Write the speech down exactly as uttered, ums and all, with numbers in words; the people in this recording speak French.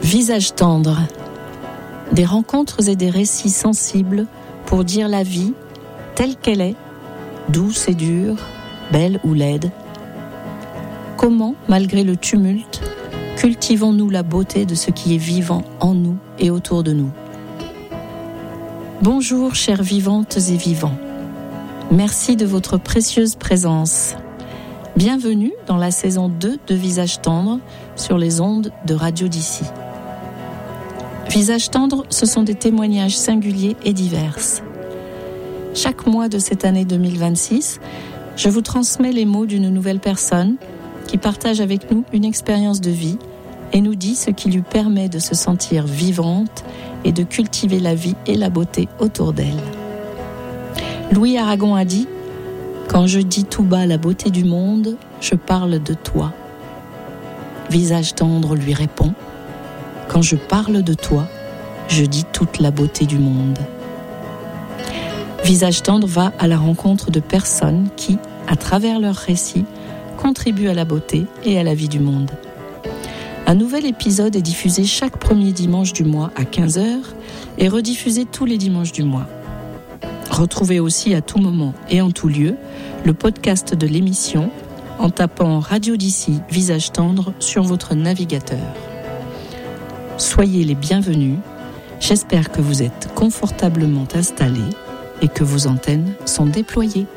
Visage tendre. Des rencontres et des récits sensibles pour dire la vie telle qu'elle est, douce et dure, belle ou laide. Comment, malgré le tumulte, cultivons-nous la beauté de ce qui est vivant en nous et autour de nous? Bonjour, chères vivantes et vivants. Merci de votre précieuse présence. Bienvenue dans la saison deux de Visage tendre sur les ondes de Radio d'ici. Visage tendre, ce sont des témoignages singuliers et divers. Chaque mois de cette année deux mille vingt-six, je vous transmets les mots d'une nouvelle personne qui partage avec nous une expérience de vie et nous dit ce qui lui permet de se sentir vivante et de cultiver la vie et la beauté autour d'elle. Louis Aragon a dit « Quand je dis tout bas la beauté du monde, je parle de toi. » Visage tendre lui répond « Quand je parle de toi, je dis toute la beauté du monde. » Visage tendre va à la rencontre de personnes qui, à travers leurs récits, contribuent à la beauté et à la vie du monde. Un nouvel épisode est diffusé chaque premier dimanche du mois à quinze heures et rediffusé tous les dimanches du mois. Retrouvez aussi à tout moment et en tout lieu le podcast de l'émission en tapant Radio d'ici Visage tendre sur votre navigateur. Soyez les bienvenus. J'espère que vous êtes confortablement installés et que vos antennes sont déployées.